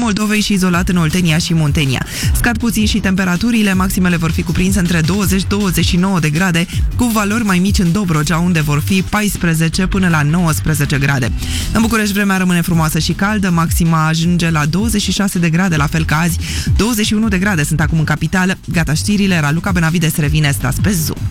Moldovei și izolat în Oltenia și Muntenia. Scad puțin și temperaturile, maximele vor fi cuprinse între 20-29 de grade, cu valori mai mici în Dobrogea, unde vor fi 14 până la 19 grade. În București vremea rămâne frumoasă și caldă, maxima ajunge la 26 de grade, la fel ca azi. 21 de grade sunt acum în capitală. Gata știrile, Raluca Benavides revine, stați pe Zoom.